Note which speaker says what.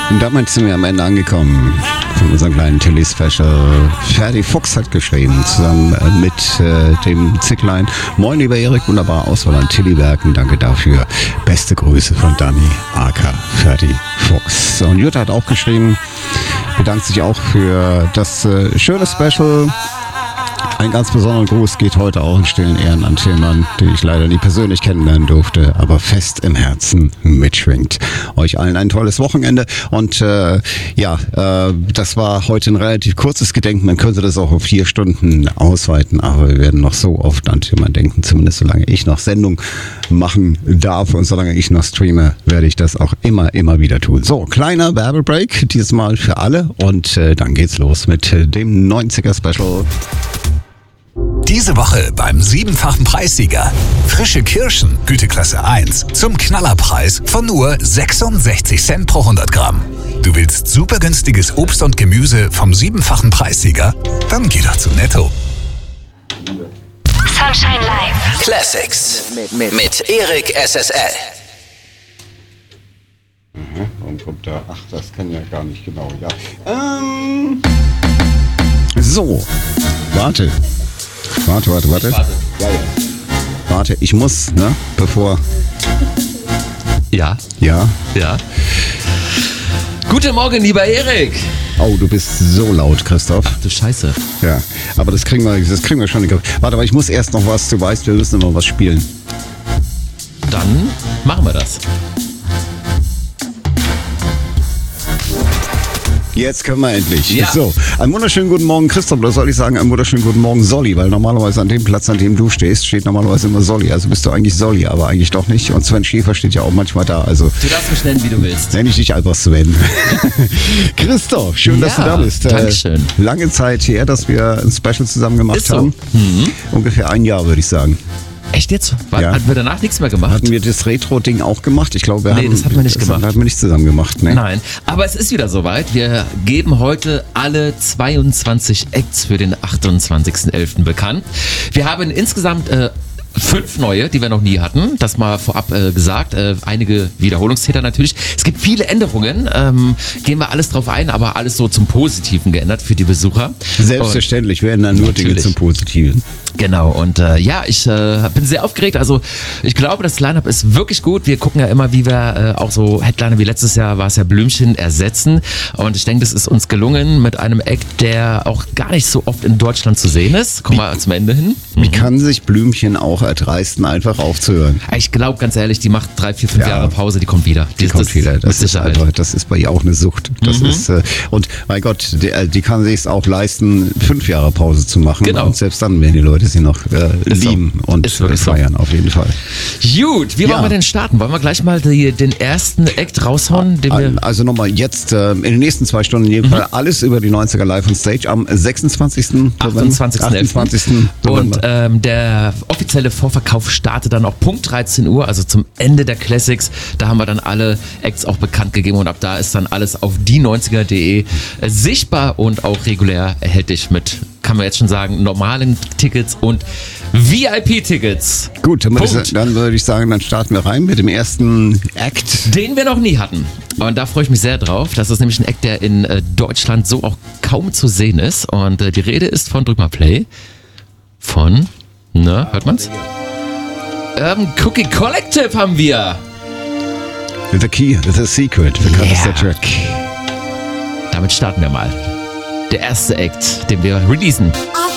Speaker 1: Und damit sind wir am Ende angekommen von unserem kleinen Tilly-Special. Ferdi Fuchs hat geschrieben, zusammen mit dem Zicklein. Moin, lieber Erik, wunderbare Auswahl an Tilly-Werken. Danke dafür. Beste Grüße von Dani, aka Ferdi Fuchs. Und Jutta hat auch geschrieben, bedankt sich auch für das schöne Special. Ein ganz besonderer Gruß geht heute auch in stillen Ehren an Tillmann, den ich leider nie persönlich kennenlernen durfte, aber fest im Herzen mitschwingt. Euch allen ein tolles Wochenende und das war heute ein relativ kurzes Gedenken. Man könnte das auch auf 4 Stunden ausweiten, aber wir werden noch so oft an Tillmann denken, zumindest solange ich noch Sendung machen darf und solange ich noch streame, werde ich das auch immer wieder tun. So, kleiner Werbebreak, dieses Mal für alle und dann geht's los mit dem 90er-Special.
Speaker 2: Diese Woche beim 7-fachen Preissieger. Frische Kirschen, Güteklasse 1, zum Knallerpreis von nur 66 Cent pro 100 Gramm. Du willst super günstiges Obst und Gemüse vom 7-fachen Preissieger? Dann geh doch zu Netto.
Speaker 3: Sunshine Live.
Speaker 2: Classics mit Erik SSL.
Speaker 1: Warum kommt da? Ach, das kann ja gar nicht genau. Ja. So, warte. Ja. Warte, ich muss, ne? Bevor.
Speaker 4: Ja. Guten Morgen, lieber Erik.
Speaker 1: Oh, du bist so laut, Christoph.
Speaker 4: Ach du Scheiße.
Speaker 1: Ja, aber das kriegen wir schon. Warte, aber ich muss erst noch was, du weißt, wir müssen noch was spielen.
Speaker 4: Dann machen wir das.
Speaker 1: Jetzt können wir endlich.
Speaker 4: Ja.
Speaker 1: So, einen wunderschönen guten Morgen, Christoph, oder soll ich sagen, einen wunderschönen guten Morgen, Solly, weil normalerweise an dem Platz, an dem du stehst, steht normalerweise immer Solly. Also bist du eigentlich Solly, aber eigentlich doch nicht. Und Sven Schäfer steht ja auch manchmal da. Also
Speaker 4: Du darfst mich nennen, wie du willst.
Speaker 1: nenne ich dich einfach Sven. Christoph, schön, dass du da bist.
Speaker 4: Dankeschön.
Speaker 1: Lange Zeit her, dass wir ein Special zusammen gemacht
Speaker 4: Ist so.
Speaker 1: haben. Ungefähr ein Jahr, würde ich sagen.
Speaker 4: Echt jetzt?
Speaker 1: Ja.
Speaker 4: Hatten wir danach nichts mehr gemacht?
Speaker 1: Hatten wir das Retro-Ding auch gemacht? Ich glaube,
Speaker 4: Das hatten wir nicht gemacht.
Speaker 1: Das hatten wir nicht zusammen gemacht, ne?
Speaker 4: Nein, aber es ist wieder soweit. Wir geben heute alle 22 Acts für den 28.11. bekannt. Wir haben insgesamt 5 neue, die wir noch nie hatten. Das mal vorab gesagt. Einige Wiederholungstäter natürlich. Es gibt viele Änderungen. Gehen wir alles drauf ein, aber alles so zum Positiven geändert für die Besucher.
Speaker 1: Selbstverständlich, wir ändern nur Dinge
Speaker 4: Natürlich.
Speaker 1: zum Positiven.
Speaker 4: Genau, und ich bin sehr aufgeregt. Also ich glaube, das Line-Up ist wirklich gut. Wir gucken ja immer, wie wir auch so Headliner wie letztes Jahr war es ja Blümchen ersetzen. Und ich denke, das ist uns gelungen mit einem Act, der auch gar nicht so oft in Deutschland zu sehen ist. Kommen wir zum Ende hin.
Speaker 1: Wie kann sich Blümchen auch erdreisten, einfach aufzuhören?
Speaker 4: Ich glaube, ganz ehrlich, die macht 3, 4, 5
Speaker 1: Ja.
Speaker 4: Jahre Pause, die kommt wieder.
Speaker 1: Die kommt wieder.
Speaker 4: Mit
Speaker 1: Das ist
Speaker 4: Sicherheit.
Speaker 1: einfach, das ist bei ihr auch eine Sucht. Das ist, und mein Gott, die kann sich es auch leisten, 5 Jahre Pause zu machen.
Speaker 4: Genau.
Speaker 1: Und selbst dann werden die Leute sie noch
Speaker 4: Ist so.
Speaker 1: lieben und
Speaker 4: Ist wirklich so.
Speaker 1: feiern, auf jeden Fall.
Speaker 4: Gut, wie
Speaker 1: Ja.
Speaker 4: wollen wir denn starten? Wollen wir gleich mal den ersten Act raushauen? Den wir
Speaker 1: Also nochmal jetzt in den nächsten 2 Stunden in jedem Fall alles über die 90er live on Stage am 26.
Speaker 4: 28. Und der offizielle Vorverkauf startet dann auch Punkt 13 Uhr, also zum Ende der Classics. Da haben wir dann alle Acts auch bekannt gegeben und ab da ist dann alles auf die90er.de sichtbar und auch regulär erhältlich mit, kann man jetzt schon sagen, normalen Tickets und VIP-Tickets.
Speaker 1: Gut, dann
Speaker 4: Punkt.
Speaker 1: würde ich sagen, dann starten wir rein mit dem ersten Act.
Speaker 4: Den wir noch nie hatten. Und da freue ich mich sehr drauf. Das ist nämlich ein Act, der in Deutschland so auch kaum zu sehen ist. Und die Rede ist von, drück mal Play, von, hört man's? Urban Cookie Collective haben wir.
Speaker 1: The Key, The Secret, bekanntester Track.
Speaker 4: Damit starten wir mal. Der erste Act, den wir releasen.
Speaker 5: I